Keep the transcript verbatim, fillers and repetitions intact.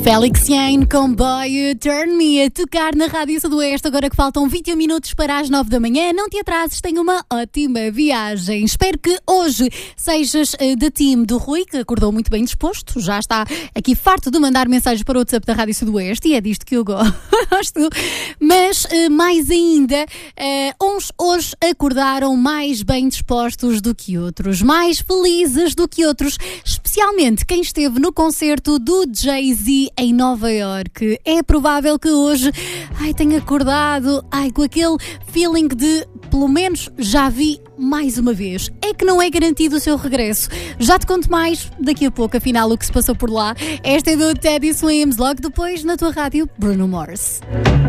Félix Jane com Boy Turn Me a tocar na Rádio Sudoeste. Agora que faltam vinte e um minutos para as nove da manhã, não te atrases, tenha uma ótima viagem. Espero que hoje sejas uh, da time do Rui, que acordou muito bem disposto, já está aqui farto de mandar mensagens para o WhatsApp da Rádio Sudoeste e é disto que eu gosto. Mas uh, mais ainda, uh, uns hoje acordaram mais bem dispostos do que outros, mais felizes do que outros, especialmente quem esteve no concerto do Jay-Z em Nova Iorque. É provável que hoje ai, tenha acordado ai, com aquele feeling de pelo menos já vi mais uma vez. É que não é garantido o seu regresso. Já te conto mais daqui a pouco, afinal, o que se passou por lá. Esta é do Teddy Swims, logo depois na tua rádio, Bruno Mars.